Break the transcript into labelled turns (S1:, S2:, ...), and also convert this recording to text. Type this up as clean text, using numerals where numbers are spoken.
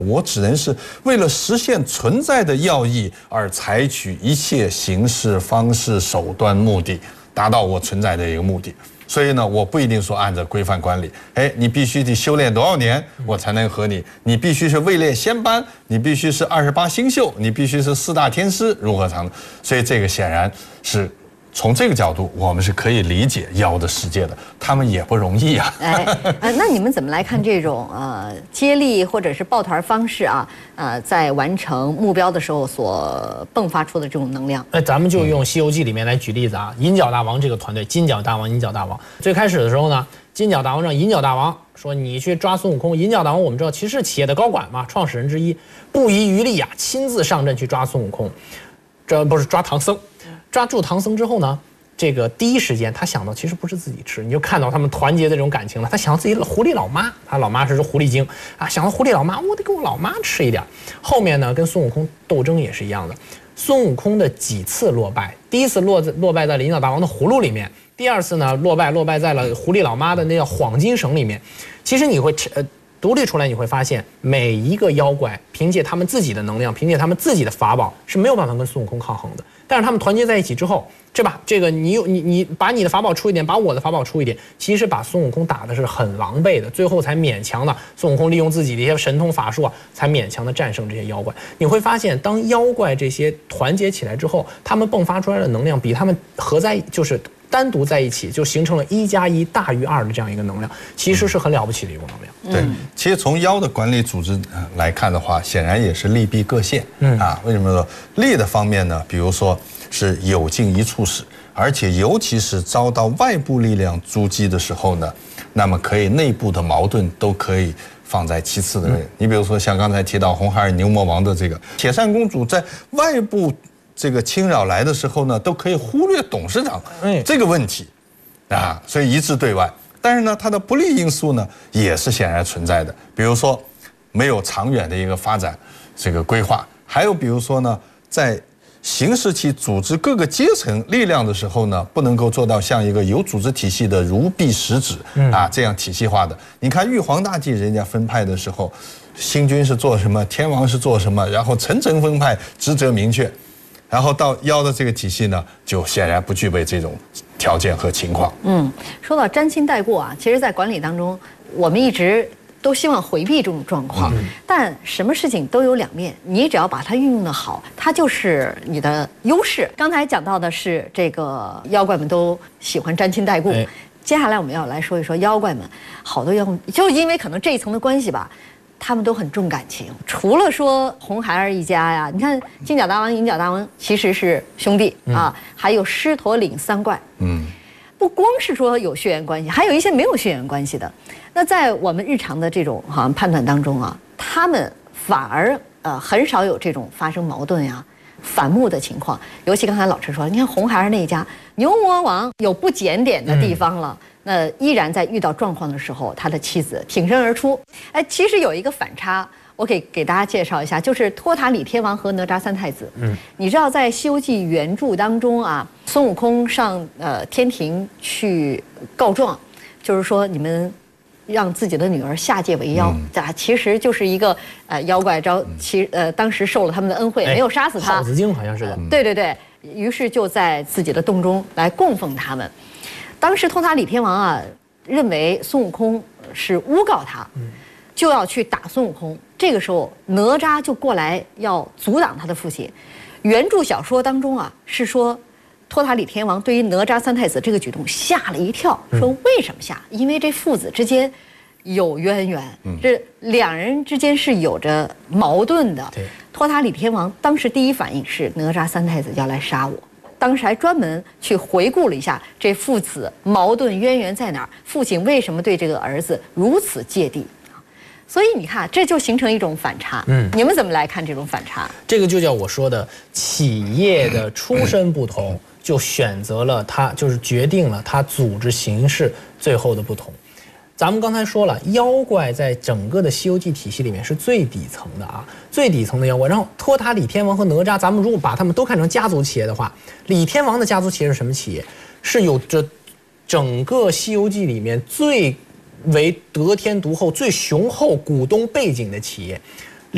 S1: 我只能是为了实现存在的要义而采取一切形式、方式、手段、目的，达到我存在的一个目的。所以呢，我不一定说按照规范管理，你必须得修炼多少年，我才能和你必须是位列仙班，你必须是28星宿，你必须是4大天师，如何才能？所以这个显然是。从这个角度，我们是可以理解妖的世界的，他们也不容易啊。
S2: 那你们怎么来看这种接力或者是抱团方式啊？在完成目标的时候所迸发出的这种能量？
S3: 咱们就用《西游记》里面来举例子啊。银角大王这个团队，金角大王、银角大王，最开始的时候呢，金角大王让银角大王说你去抓孙悟空。银角大王我们知道其实是企业的高管嘛，创始人之一，不遗余力啊，亲自上阵去抓孙悟空，这不是抓唐僧。抓住唐僧之后呢，这个第一时间他想到其实不是自己吃，你就看到他们团结的这种感情了。他想到自己狐狸老妈，他老妈是狐狸精啊，想到狐狸老妈，我得给我老妈吃一点。后面呢，跟孙悟空斗争也是一样的，孙悟空的几次落败，第一次落败在了银角大王的葫芦里面，第二次呢落败在了狐狸老妈的那个黄金绳里面。其实你会独立出来，你会发现每一个妖怪凭借他们自己的能量，凭借他们自己的法宝是没有办法跟孙悟空抗衡的。但是他们团结在一起之后，对吧？这个你把你的法宝出一点，把我的法宝出一点，其实把孙悟空打的是很狼狈的，最后才勉强的孙悟空利用自己的一些神通法术啊，才勉强的战胜这些妖怪。你会发现，当妖怪这些团结起来之后，他们迸发出来的能量比他们就是单独在一起，就形成了1+1大于2的这样一个能量，其实是很了不起的一股能量。
S1: 对，其实从妖的管理组织来看的话，显然也是利弊各现。为什么说利的方面呢？比如说是有进一处使，而且尤其是遭到外部力量阻击的时候呢，那么可以内部的矛盾都可以放在其次的位置。你比如说像刚才提到红孩儿牛魔王的这个铁扇公主，在外部这个侵扰来的时候呢，都可以忽略董事长这个问题啊，所以一致对外。但是呢，它的不利因素呢也是显然存在的，比如说没有长远的一个发展这个规划，还有比如说呢，在行使起组织各个阶层力量的时候呢，不能够做到像一个有组织体系的如臂使指这样体系化的。你看玉皇大帝人家分派的时候，星君是做什么，天王是做什么，然后层层分派，职责明确。然后到妖的这个体系呢，就显然不具备这种条件和情况。
S2: 说到沾亲带故啊，其实在管理当中，我们一直都希望回避这种状况。但什么事情都有两面，你只要把它运用得好，它就是你的优势。刚才讲到的是这个妖怪们都喜欢沾亲带故，接下来我们要来说一说妖怪们，好多妖怪就因为可能这一层的关系吧。他们都很重感情，除了说红孩儿一家呀，你看金角大王、银角大王其实是兄弟啊，还有狮驼岭3怪，不光是说有血缘关系，还有一些没有血缘关系的。那在我们日常的这种好像判断当中啊，他们反而很少有这种发生矛盾呀、反目的情况。尤其刚才老陈说，你看红孩儿那一家，牛魔王有不检点的地方了。那依然在遇到状况的时候，他的妻子挺身而出。其实有一个反差，我给大家介绍一下，就是托塔李天王和哪吒3太子。你知道在《西游记》原著当中啊，孙悟空上天庭去告状，就是说你们让自己的女儿下界为妖，其实就是一个妖怪当时受了他们的恩惠，没有杀死他。
S3: 耗子精好像是个。
S2: 对，于是就在自己的洞中来供奉他们。当时托塔李天王啊，认为孙悟空是诬告他，就要去打孙悟空。这个时候，哪吒就过来要阻挡他的父亲。原著小说当中啊，是说托塔李天王对于哪吒3太子这个举动吓了一跳，说为什么吓？因为这父子之间有渊源，这两人之间是有着矛盾的。托塔李天王当时第一反应是哪吒3太子要来杀我。当时还专门去回顾了一下这父子矛盾渊源在哪儿，父亲为什么对这个儿子如此芥蒂，所以你看这就形成一种反差。你们怎么来看这种反差？
S3: 这个就叫我说的企业的出身不同，就选择了它，就是决定了它组织形式最后的不同。咱们刚才说了，妖怪在整个的《西游记》体系里面是最底层的啊，最底层的妖怪。然后托塔李天王和哪吒，咱们如果把他们都看成家族企业的话，李天王的家族企业是什么企业？是有着整个《西游记》里面最为得天独厚、最雄厚股东背景的企业。